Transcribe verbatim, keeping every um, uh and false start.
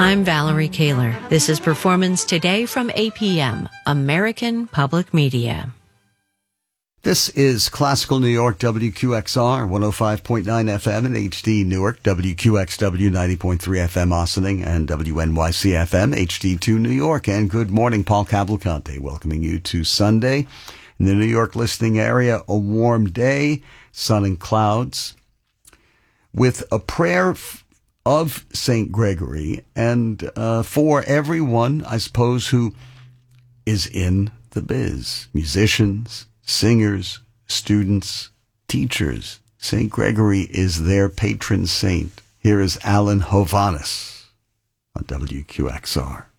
I'm Valerie Kaler. This is Performance Today from A P M, American Public Media. This is Classical New York, W Q X R, one oh five point nine F M in H D Newark, W Q X W ninety point three F M Ossining, and W N Y C F M, H D two New York. And good morning, Paul Cavalcante, welcoming you to Sunday. In the New York listening area, a warm day, sun and clouds, with a prayer of Saint Gregory, and uh, for everyone, I suppose, who is in the biz, musicians, singers, students, teachers. Saint Gregory is their patron saint. Here is Alan Hovhaness on W Q X R.